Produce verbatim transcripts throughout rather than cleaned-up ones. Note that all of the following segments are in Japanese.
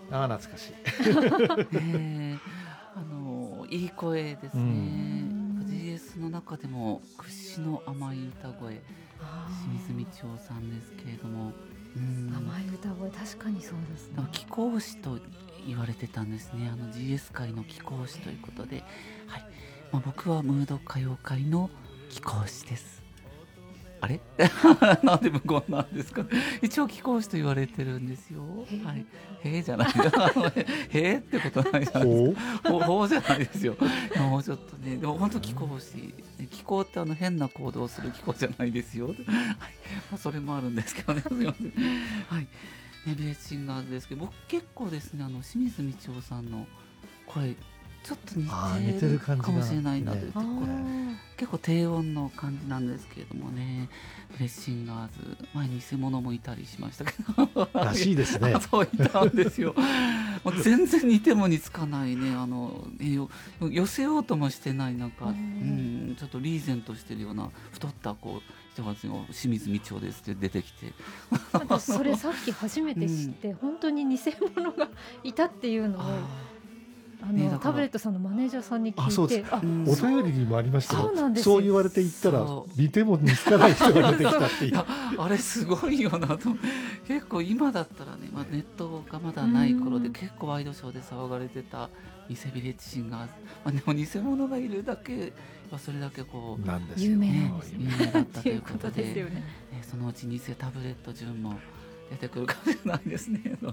ああ懐かしい、 えー、あのいい声ですね、うん、ジーエス の中でも屈指の甘い歌声、清水道夫さんですけれども、 うん、甘い歌声、確かにそうですね。 貴公子と言われてたんですね。あの ジーエス 界の貴公子ということで、はい、まあ、僕はムード歌謡界の貴公子です。あれなんで無言なんですか。一応貴公子と言われてるんですよ。はい、へえじゃないへえってことないじゃないですか。ほほうじゃないですよ。もうちょっとね、でも本当貴公子、貴公ってあの変な行動をする貴公じゃないですよ。はい、まあ、それもあるんですけどね。すみません。はい、ね、ビレッジシンガーズですけど、僕結構ですね、あの清水道夫さんの声ちょっと似てるかもしれないなというところ、結構低音の感じなんですけれどもね、ビレッジシンガーズ前に偽物もいたりしましたけどらしいですね。 そういたんですよ。もう全然似ても似つかないね、あのよ寄せようともしてない、なんか、うん、ちょっとリーゼントしてるような太ったこう人が清水道夫ですって出てきてそれさっき初めて知って、うん、本当に偽物がいたっていうのをあのね、タブレットさんのマネージャーさんに聞いて、 あ、お便りにもありましたよ。そう、そう言われて言ったら似ても似つかない人が出てきたっていうあれすごいよなと。結構今だったらね、まあ、ネットがまだない頃で結構ワイドショーで騒がれてた偽ビレッジシンガーズ、まあ、でも偽物がいるだけそれだけこうなんですよ、 ね、 有名なんですよ、 有名だったということで、 ですよね、ね、 そのうち偽タブレット順も出てくるかもしれないですね。はい、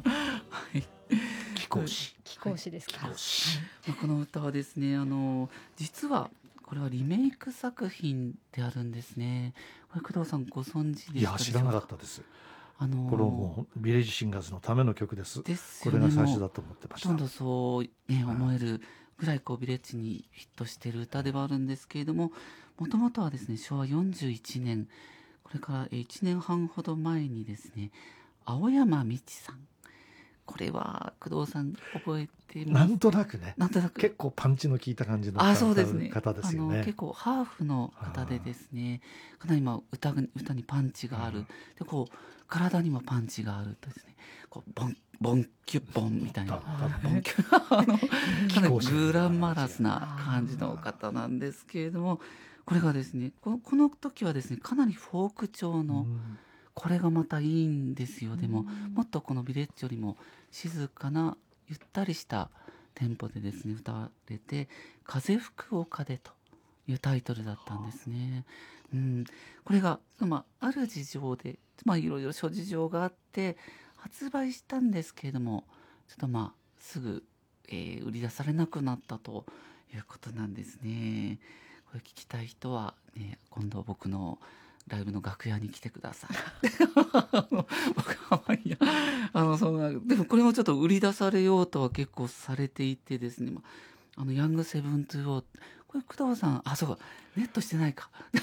貴公子、 貴公子ですか。はい、 まあ、この歌はですね、あの実はこれはリメイク作品であるんですね。これ工藤さんご存知でしたでしょうか。 いや知らなかったです。 あのー、 これもビレッジシンガーズのための曲です。 ですよね、 これが最初だと思ってました。 ほとんどそう、ね、思えるぐらいこうビレッジにヒットしている歌ではあるんですけれども、もともとはですねしょうわよんじゅういちねん、これからいちねんはんほど前にですね青山道さん、これは工藤さん覚えてます？ なんとなくね、 なんとなく結構パンチの効いた感じのあそうです、ね、 方ですよね。 あの結構ハーフの方でですね、かなりまあ 歌, 歌にパンチがある、でこう体にもパンチがあるとですね、こうボンボンキュッボンみたいなボンキュあのかなりグラマラスな感じの方なんですけれども、これがですね こ, この時はですねかなりフォーク調の、うんこれがまたいいんですよ。でももっとこのビレッジよりも静かなゆったりしたテンポでですね歌われて、風吹く丘でというタイトルだったんですね。うん、これが、まあ、ある事情で、まあ、いろいろ諸事情があって発売したんですけれども、ちょっとまあすぐ、えー、売り出されなくなったということなんですね。これ聞きたい人は、ね、今度僕のライブの楽屋に来てください。あの僕はまあいいや、あのそんなでもこれもちょっと売り出されようとは結構されていてですね、あのヤングセブンティーオー、これ工藤さん、あそうかネットしてないか